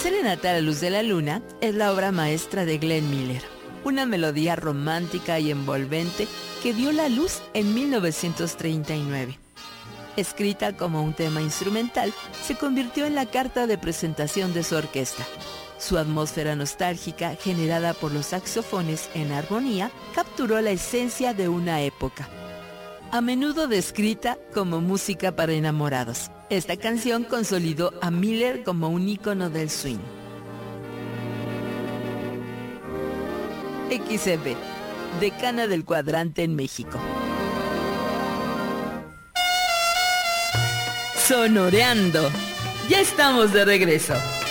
Serenata a la luz de la luna es la obra maestra de Glenn Miller, una melodía romántica y envolvente que dio la luz en 1939. Escrita como un tema instrumental, se convirtió en la carta de presentación de su orquesta. Su atmósfera nostálgica, generada por los saxofones en armonía, capturó la esencia de una época. A menudo descrita como música para enamorados, esta canción consolidó a Miller como un ícono del swing. XCB, decana del cuadrante en México. Sonoreando. Ya estamos de regreso.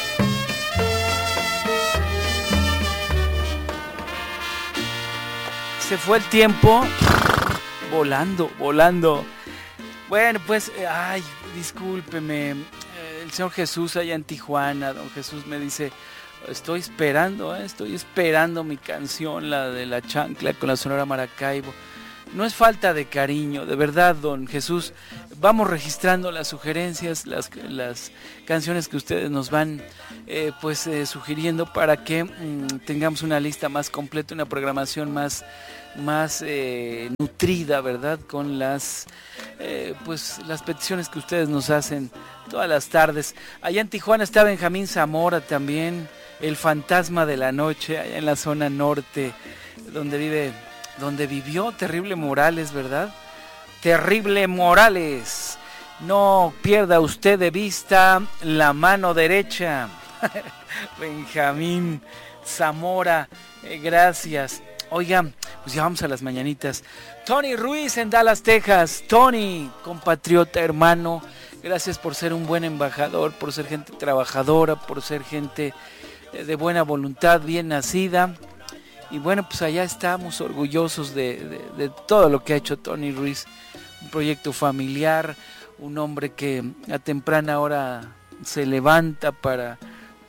Se fue el tiempo volando. Bueno, pues, discúlpeme. El señor Jesús allá en Tijuana, don Jesús me dice, estoy esperando mi canción, la de la chancla con la Sonora Maracaibo. No es falta de cariño, de verdad, don Jesús. Vamos registrando las sugerencias, las canciones que ustedes nos van sugiriendo para que tengamos una lista más completa, una programación más nutrida, ¿verdad? Con las peticiones que ustedes nos hacen todas las tardes. Allá en Tijuana está Benjamín Zamora también, el fantasma de la noche, allá en la zona norte, donde vivió Terrible Morales, ¿verdad? Terrible Morales, no pierda usted de vista la mano derecha. Benjamín Zamora, gracias. Oigan, pues ya vamos a las mañanitas. Tony Ruiz en Dallas, Texas. Tony, compatriota, hermano, gracias por ser un buen embajador, por ser gente trabajadora, por ser gente de buena voluntad, bien nacida. Y bueno, pues allá estamos orgullosos de todo lo que ha hecho Tony Ruiz. Un proyecto familiar, un hombre que a temprana hora se levanta ¿para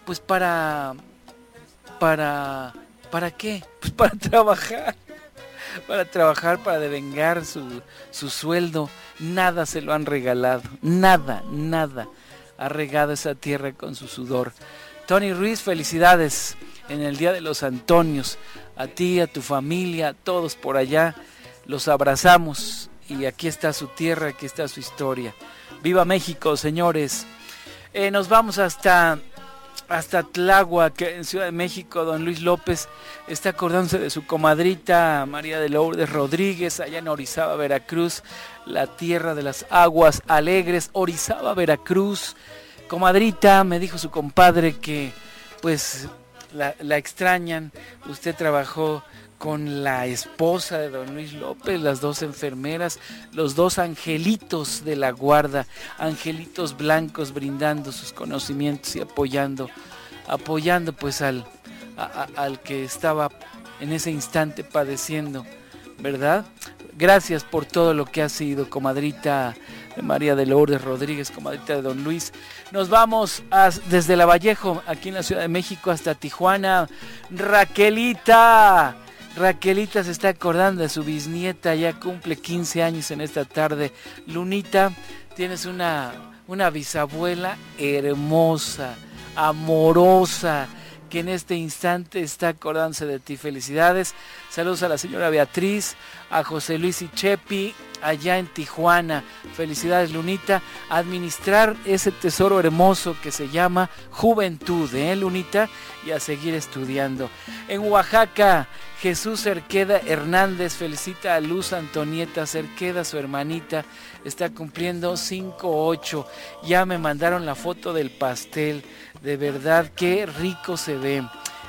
qué? Pues para trabajar, para devengar su sueldo. Nada se lo han regalado, nada ha regado esa tierra con su sudor. Tony Ruiz, felicidades en el Día de los Antonios, a ti, a tu familia, a todos por allá, los abrazamos y aquí está su tierra, aquí está su historia. ¡Viva México, señores! Nos vamos hasta Tláhuac, en Ciudad de México. Don Luis López está acordándose de su comadrita María de Lourdes Rodríguez, allá en Orizaba, Veracruz, la tierra de las aguas alegres, Orizaba, Veracruz. Comadrita, me dijo su compadre que pues la extrañan. Usted trabajó con la esposa de don Luis López, las dos enfermeras, los dos angelitos de la guarda, angelitos blancos, brindando sus conocimientos y apoyando pues al que estaba en ese instante padeciendo, ¿verdad? Gracias por todo lo que ha sido, comadrita de María de Lourdes Rodríguez, comadrita de don Luis. Nos vamos desde Lavallejo, aquí en la Ciudad de México, hasta Tijuana. Raquelita se está acordando de su bisnieta, ya cumple 15 años en esta tarde. Lunita, tienes una bisabuela hermosa, amorosa, que en este instante está acordándose de ti. Felicidades. Saludos a la señora Beatriz, a José Luis y Chepi, allá en Tijuana. Felicidades, Lunita. Administrar ese tesoro hermoso que se llama juventud, Lunita, y a seguir estudiando. En Oaxaca, Jesús Cerqueda Hernández felicita a Luz Antonieta Cerqueda, su hermanita, está cumpliendo 5-8. Ya me mandaron la foto del pastel. De verdad, qué rico se ve.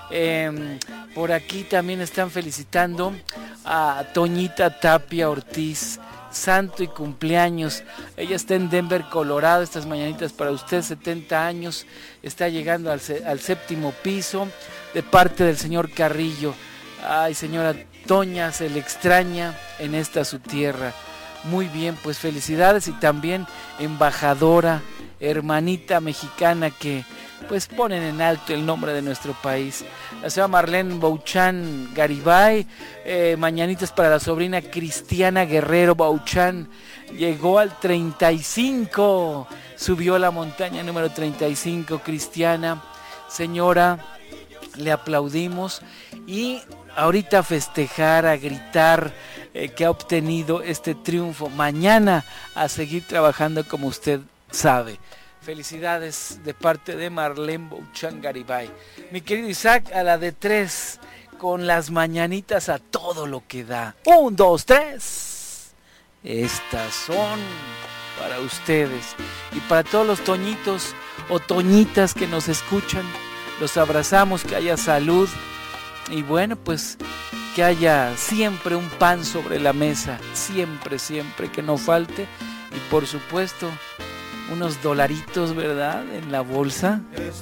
Por aquí también están felicitando a Toñita Tapia Ortiz, santo y cumpleaños. Ella está en Denver, Colorado. Estas mañanitas para usted, 70 años. Está llegando al 7º piso de parte del señor Carrillo. Ay, señora Toña, se le extraña en esta su tierra. Muy bien, pues felicidades. Y también embajadora, hermanita mexicana que pues ponen en alto el nombre de nuestro país. La señora Marlene Bouchan Garibay, mañanitas para la sobrina Cristiana Guerrero Bouchan, llegó al 35, subió la montaña número 35, Cristiana, señora, le aplaudimos y ahorita a festejar, a gritar que ha obtenido este triunfo. Mañana a seguir trabajando como usted sabe. Felicidades de parte de Marlene Bouchan Garibay. Mi querido Isaac, a la de 3, con las mañanitas a todo lo que da. 1, 2, 3. Estas son para ustedes y para todos los toñitos o toñitas que nos escuchan. Los abrazamos, que haya salud y bueno, pues que haya siempre un pan sobre la mesa, siempre, siempre, que no falte, y por supuesto unos dolaritos, ¿verdad?, en la bolsa.